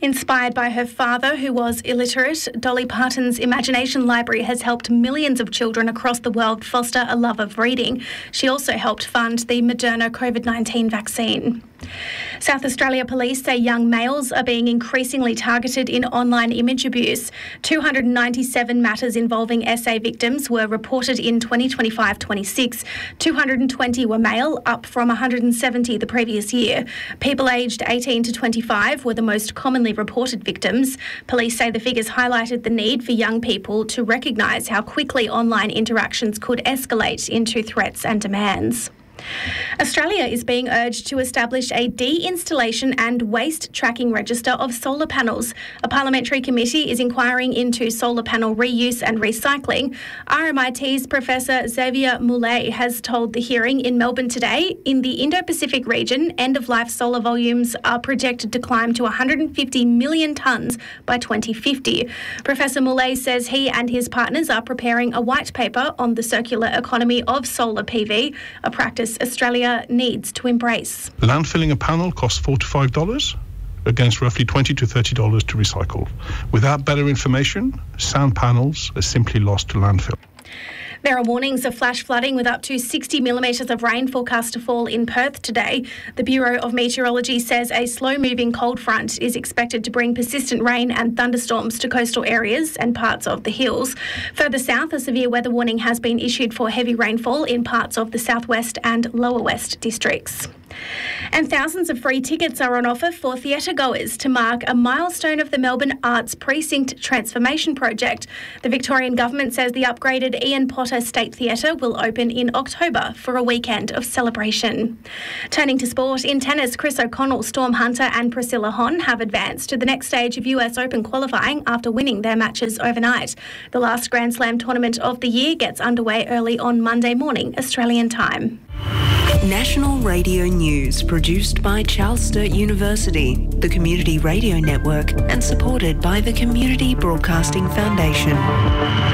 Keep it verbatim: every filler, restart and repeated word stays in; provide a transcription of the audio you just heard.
Inspired by her father, who was illiterate, Dolly Parton's Imagination Library has helped millions of children across the world foster a love of reading. She also helped fund the Moderna COVID nineteen vaccine. South Australia Police say young males are being increasingly targeted in online image abuse. two hundred ninety-seven matters involving S A victims were reported in twenty twenty-five twenty-six. two hundred twenty were male, up from one hundred seventy the previous year. People aged eighteen to twenty-five were the most commonly reported victims. Police say the figures highlighted the need for young people to recognise how quickly online interactions could escalate into threats and demands. Australia is being urged to establish a de-installation and waste tracking register of solar panels. A parliamentary committee is inquiring into solar panel reuse and recycling. R M I T's Professor Xavier Moulet has told the hearing in Melbourne today, in the Indo-Pacific region, end-of-life solar volumes are projected to climb to one hundred fifty million tonnes by twenty fifty. Professor Moulet says he and his partners are preparing a white paper on the circular economy of solar P V, a practice Australia needs to embrace. Landfilling a panel costs four to five dollars against roughly twenty to thirty dollars to recycle. Without better information, sound panels are simply lost to landfill. There are warnings of flash flooding with up to sixty millimetres of rain forecast to fall in Perth today. The Bureau of Meteorology says a slow-moving cold front is expected to bring persistent rain and thunderstorms to coastal areas and parts of the hills. Further south, a severe weather warning has been issued for heavy rainfall in parts of the southwest and lower west districts. And thousands of free tickets are on offer for theatre goers to mark a milestone of the Melbourne Arts Precinct Transformation Project. The Victorian Government says the upgraded Ian Potter State Theatre will open in October for a weekend of celebration. Turning to sport, in tennis, Chris O'Connell, Storm Hunter and Priscilla Hon have advanced to the next stage of U S Open qualifying after winning their matches overnight. The last Grand Slam tournament of the year gets underway early on Monday morning, Australian time. National Radio News, produced by Charles Sturt University, the Community Radio Network, and supported by the Community Broadcasting Foundation.